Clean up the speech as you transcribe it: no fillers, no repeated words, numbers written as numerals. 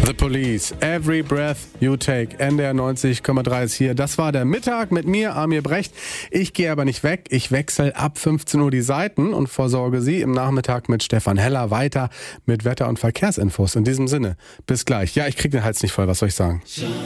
The Police, Every Breath You Take, NDR 90,3 ist hier. Das war der Mittag mit mir, Amir Brecht. Ich gehe aber nicht weg. Ich wechsle ab 15 Uhr die Seiten und versorge Sie im Nachmittag mit Stefan Heller weiter mit Wetter- und Verkehrsinfos. In diesem Sinne, bis gleich. Ja, ich kriege den Hals nicht voll, was soll ich sagen?